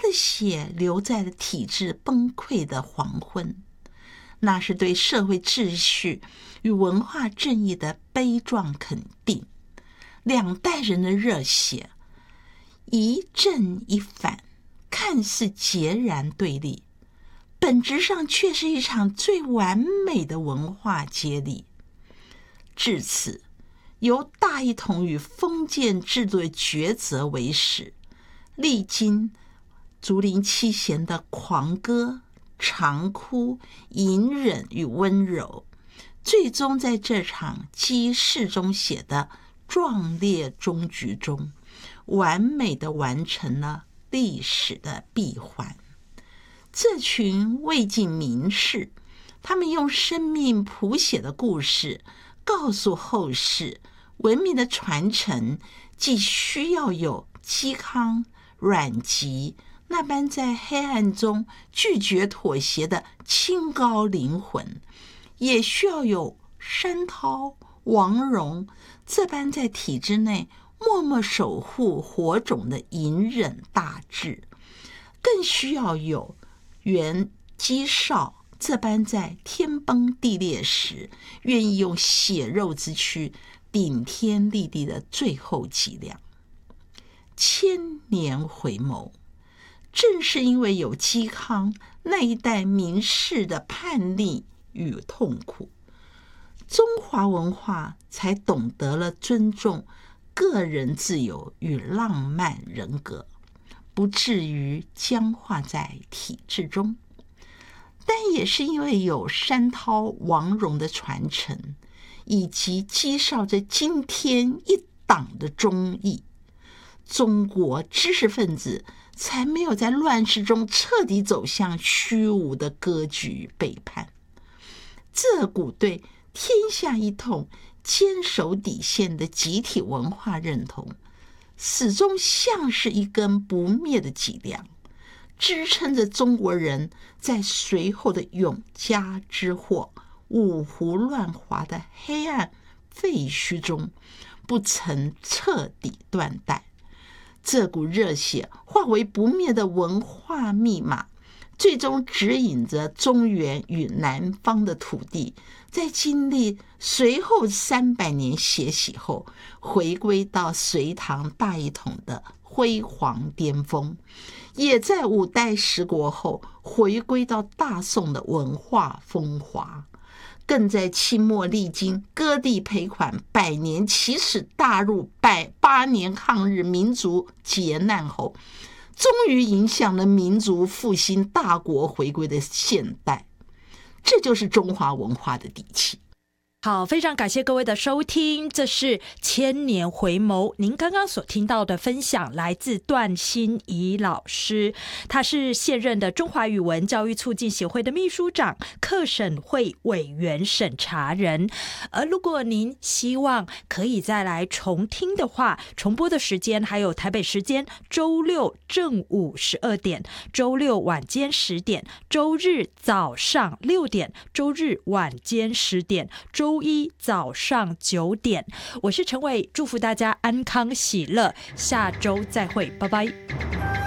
的血流在了体制崩溃的黄昏，那是对社会秩序与文化正义的悲壮肯定。两代人的热血，一正一反，看似截然对立，本质上却是一场最完美的文化接力。至此，由大一统与封建制度的抉择为始，历经竹林七贤的狂歌、长哭、隐忍与温柔，最终在这场激世中写的壮烈终局中，完美地完成了历史的闭环。这群魏晋名士，他们用生命谱写的故事告诉后世，文明的传承既需要有嵇康、阮籍那般在黑暗中拒绝妥协的清高灵魂，也需要有山涛、王戎这般在体制内默默守护火种的隐忍大志，更需要有袁基绍这般在天崩地裂时愿意用血肉之躯顶天立地的最后脊梁。千年回眸，正是因为有嵇康那一代名士的叛逆与痛苦，中华文化才懂得了尊重个人自由与浪漫人格，不至于僵化在体制中。但也是因为有山涛、王戎的传承，以及嵇绍这惊天一党的忠义，中国知识分子才没有在乱世中彻底走向虚无的割据与背叛。这股对天下一统、坚守底线的集体文化认同，始终像是一根不灭的脊梁，支撑着中国人在随后的永嘉之祸、五胡乱华的黑暗废墟中不曾彻底断代。这股热血化为不灭的文化密码，最终指引着中原与南方的土地，在经历随后300年血洗后，回归到隋唐大一统的辉煌巅峰，也在5代十国后回归到大宋的文化风华，更在清末历经割地赔款、百年奇耻大辱、8年抗日民族劫难后，终于影响了民族复兴、大国回归的现代。这就是中华文化的底气。 好，非常感谢各位的收听，这是千年回眸。您刚刚所听到的分享来自段欣怡老师，他是现任的中华语文教育促进协会的秘书长、课审会委员审查人。而如果您希望可以再来重听的话，重播的时间还有台北时间周六正午12点，周六晚间10点，周日早上6点，周日晚间10点，周一早上9点。我是陈伟，祝福大家安康喜乐，下周再会，拜拜。